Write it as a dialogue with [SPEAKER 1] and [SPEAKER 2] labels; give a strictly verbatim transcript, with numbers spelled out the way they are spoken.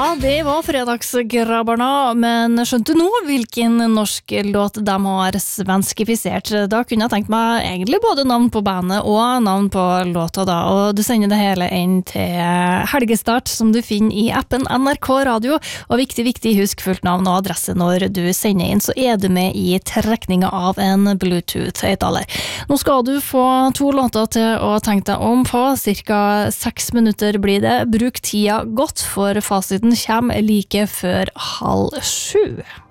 [SPEAKER 1] Ja, det var fredagsgrabbarna, men skjønte du nå hvilken norsk låt de har svenskifisert? Da kunne jeg tenkt meg egentlig både navn på bandet og navn på låta da, og du sender det hele inn til Helgestart som du finner i appen N R K Radio, og viktig, viktig, husk fullt navn og adresse når du sender inn, så er du med i trekninga av en Bluetooth-høyttaler. Nå skal du få to låter til å tenke deg om på, cirka seks minutter blir det. Bruk tida godt, for fasiten kommer like før halv sju.